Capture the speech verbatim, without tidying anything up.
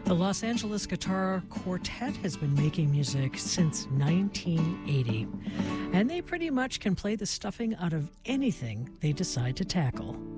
The Los Angeles Guitar Quartet has been making music since nineteen eighty, and they pretty much can play the stuffing out of anything they decide to tackle.